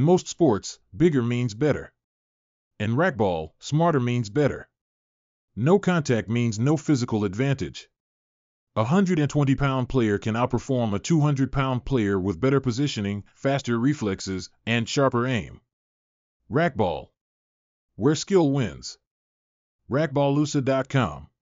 most sports, bigger means better. In racquetball, smarter means better. No contact means no physical advantage. A 120-pound player can outperform a 200-pound player with better positioning, faster reflexes, and sharper aim. Racquetball, where skill wins. Racquetballusa.com